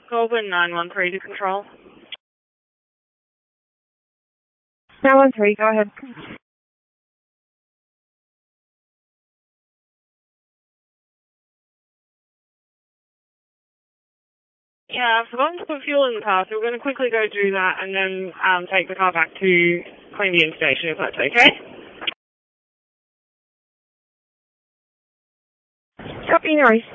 Goldwyn 913 to control. 913, go ahead. Yeah, I've forgotten to put fuel in the car, so we're going to quickly go do that and then take the car back to Queanbeyan Station, if that's okay. Copy, no worries.